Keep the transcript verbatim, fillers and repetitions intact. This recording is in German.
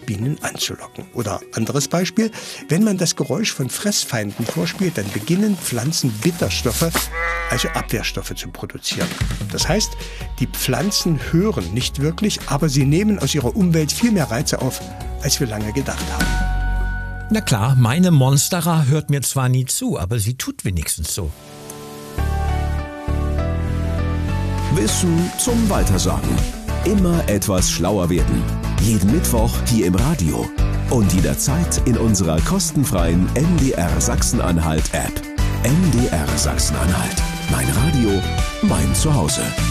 Bienen anzulocken. Oder anderes Beispiel, wenn man das Geräusch von Fressfeinden vorspielt, dann beginnen Pflanzen Bitterstoffe, also Abwehrstoffe zu produzieren. Das heißt, die Pflanzen hören nicht wirklich, aber sie nehmen aus ihrer Umwelt viel mehr Reize auf, als wir lange gedacht haben. Na klar, meine Monstera hört mir zwar nie zu, aber sie tut wenigstens so. Wissen zum Weitersagen. Immer etwas schlauer werden. Jeden Mittwoch hier im Radio. Und jederzeit in unserer kostenfreien M D R Sachsen-Anhalt App. M D R Sachsen-Anhalt. Mein Radio, mein Zuhause.